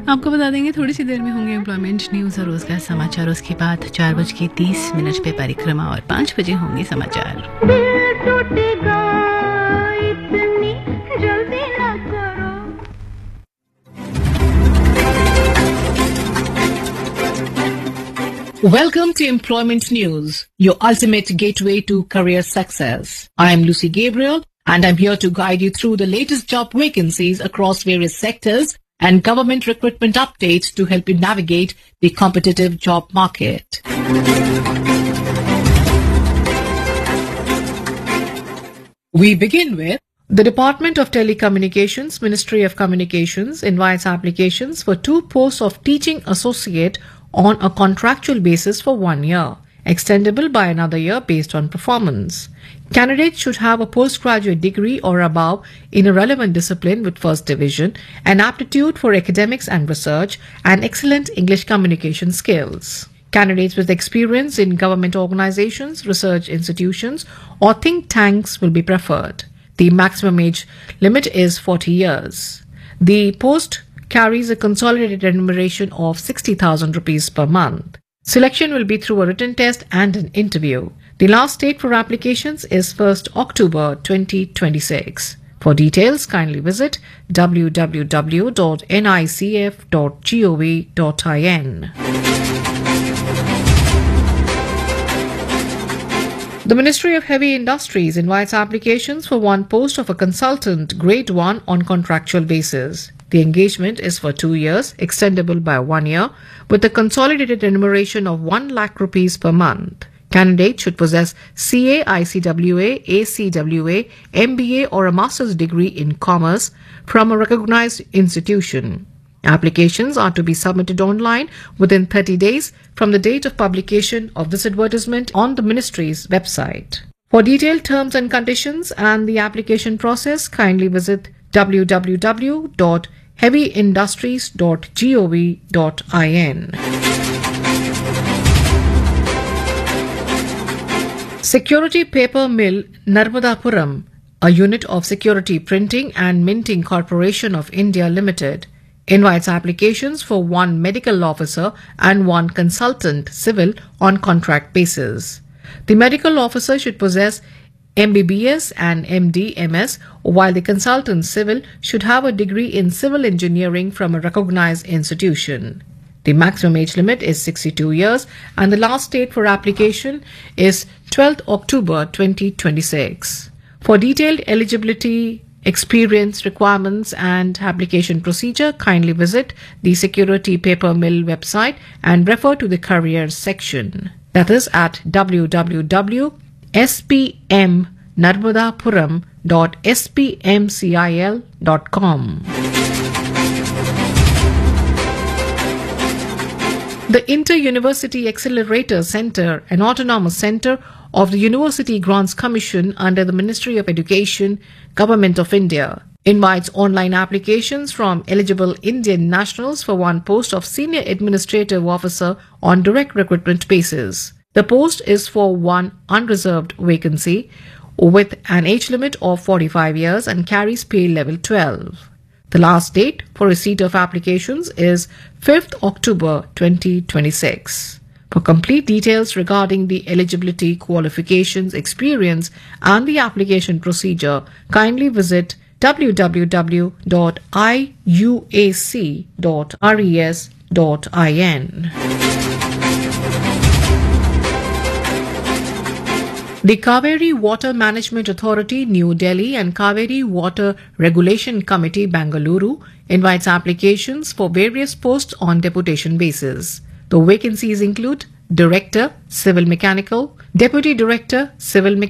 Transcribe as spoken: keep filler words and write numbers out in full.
आपको बता देंगे थोड़ी सी देर में होंगे एम्प्लॉयमेंट न्यूज और रोजगार समाचार। उसके बाद चार बज के तीस मिनट पे परिक्रमा और पाँच बजे होंगे समाचार। Welcome to Employment News, your ultimate gateway to career success. I am Lucy Gabriel and I'm here to guide you through the latest job vacancies across various sectors and government recruitment updates to help you navigate the competitive job market. We begin with the Department of Telecommunications, Ministry of Communications invites applications for two posts of teaching associate on a contractual basis for one year, extendable by another year based on performance. Candidates should have a postgraduate degree or above in a relevant discipline with first division, an aptitude for academics and research, and excellent English communication skills. Candidates with experience in government organizations, research institutions, or think tanks will be preferred. The maximum age limit is forty years. The post carries a consolidated remuneration of sixty thousand rupees per month. Selection will be through a written test and an interview. The last date for applications is first October twenty twenty-six. For details, kindly visit w w w dot n i c f dot gov dot in. The Ministry of Heavy Industries invites applications for one post of a consultant grade one on contractual basis. The engagement is for two years, extendable by one year, with a consolidated remuneration of one lakh rupees per month. Candidates should possess C A, I C W A, A C W A, M B A or a master's degree in commerce from a recognized institution. Applications are to be submitted online within thirty days from the date of publication of this advertisement on the Ministry's website. For detailed terms and conditions and the application process, kindly visit w w w dot heavy industries dot gov dot in. Security Paper Mill Narmadapuram, a unit of Security Printing and Minting Corporation of India Limited, invites applications for one medical officer and one consultant civil on contract basis. The medical officer should possess M B B S and M D M S, while the consultant civil should have a degree in civil engineering from a recognized institution. The maximum age limit is sixty-two years and the last date for application is twelfth October twenty twenty-six. For detailed eligibility, experience requirements and application procedure, kindly visit the Security Paper Mill website and refer to the careers section. That is at w w w dot s p m narmadapuram dot s p m cil dot com. The Inter-University Accelerator Center, an autonomous center of the University Grants Commission under the Ministry of Education, Government of India, invites online applications from eligible Indian nationals for one post of Senior Administrative Officer on direct recruitment basis. The post is for one unreserved vacancy with an age limit of forty-five years and carries pay level twelve. The last date for receipt of applications is fifth October twenty twenty-six. For complete details regarding the eligibility, qualifications, experience, and the application procedure, kindly visit w w w dot i u a c dot res dot in. The Kaveri Water Management Authority, New Delhi, and Kaveri Water Regulation Committee, Bangalore, invites applications for various posts on deputation basis. The vacancies include Director, Civil Mechanical, Deputy Director, Civil Mechanical,